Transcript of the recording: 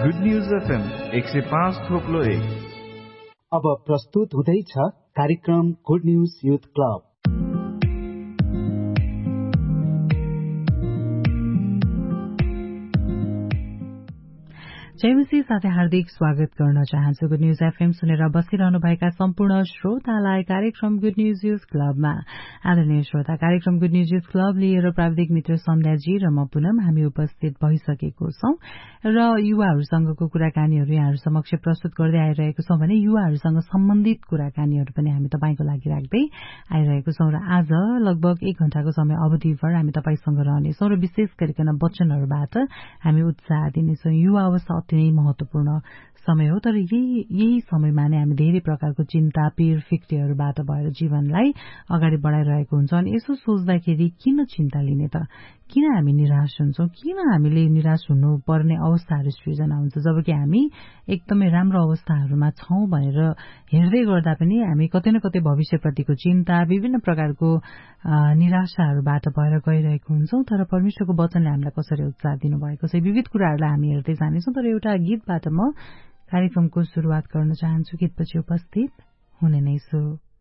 Good news FM 105.1। अब प्रस्तुत हुँदैछ कार्यक्रम गुड न्यूज युथ क्लब। जयमसी साथै हार्दिक स्वागत गर्न चाहन्छु। गुड न्यूज एफएम सुनेर बसिरहनुभएका सम्पूर्ण श्रोतालाई कार्यक्रम गुड न्यूज युथ क्लबमा आदरणीय श्रोता, कार्यक्रम गुड न्यूज युथ क्लब लिएर प्राविधिक मित्र सन्ध्याजी र म पुनम हामी उपस्थित भइसकेको छौं र युवाहरूसँगको कुराकानीहरू यहाँहरू समक्ष प्रस्तुत गर्दै आइरहेको छौं भने युवाहरूसँग सम्बन्धित कुराकानीहरू पनि हामी तपाईको लागि राख्दै आइरहेको छौं र आज लगभग 1 घण्टाको समय अवधिभर हामी तपाईसँग रहनेछौं र विशेष गरिकन वचनहरूबाट हामी उत्साह दिनेछौं। युवा अवस्था अति नै महत्वपूर्ण समय हो, तर यही समयमा नै हामी धेरै प्रकारको चिन्ता, पीर, फिक्रीहरूबाट भएर जीवनलाई अगाडि बढाइरहेको हुन्छ। अनि यसो सोच्दाखेरि किन चिन्ता लिने त? किन हामी निराश हुन्छौं? किन हामीले निराश हुनुपर्ने अवस्थाहरू सृजना हुन्छ जबकि हामी एकदमै राम्रो अवस्थाहरूमा छौं भनेर हेर्दै गर्दा पनि हामी कतै न कतै भविष्यप्रतिको चिन्ता, विभिन्न प्रकारको निराशाहरूबाट भएर गइरहेको हुन्छौं। तर परमेश्वरको वचनले हामीलाई कसरी उत्साह दिनुभएको छ, विविध कुराहरूलाई हामी हेर्दै जानेछौं। तर एउटा गीतबाट म कार्यक्रमको शुरूआत गर्न चाहन्छु। गीतपछि उपस्थित हुने नै छु।